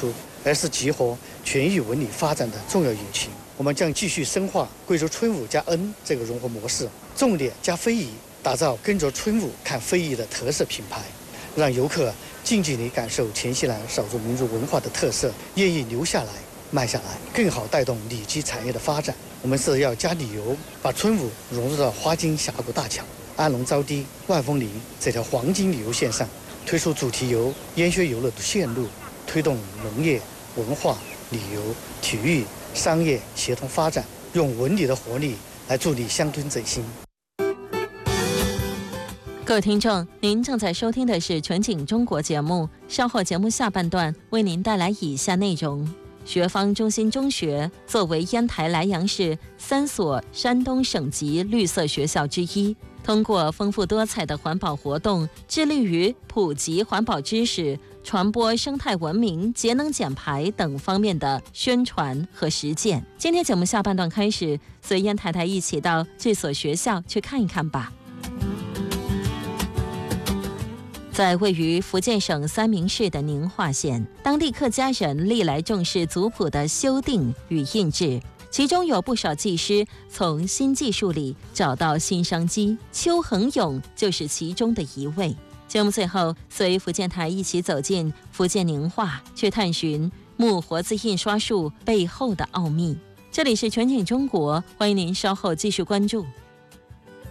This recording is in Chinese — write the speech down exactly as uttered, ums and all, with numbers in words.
出，而是激活全域文旅发展的重要引擎。我们将继续深化贵州春武加 N 这个融合模式，重点加非遗，打造跟着春武看非遗的特色品牌，让游客近距离感受黔西南少数民族文化的特色，愿意留下来、慢下来，更好带动旅居产业的发展。我们是要加旅游，把春武融入到花津峡谷大桥、安龙招堤、万峰林这条黄金旅游线上，推出主题游、烟学游乐的线路，推动农业、文化、旅游、体育、商业协同发展，用文旅的活力来助力乡村振兴。 各位听众，您正在收听的是全景中国节目，稍后节目下半段为您带来以下内容。学方中心中学作为烟台莱阳市三所山东省级绿色学校之一，通过丰富多彩的环保活动，致力于普及环保知识、传播生态文明、节能减排等方面的宣传和实践。今天节目下半段开始，随烟台台一起到这所学校去看一看吧。在位于福建省三明市的宁化县，当地客家人历来重视族谱的修订与印制，其中有不少技师从新技术里找到新商机，邱恒勇就是其中的一位。节目最后，随福建台一起走进福建宁化，去探寻木活字印刷术背后的奥秘。这里是全景中国，欢迎您稍后继续关注。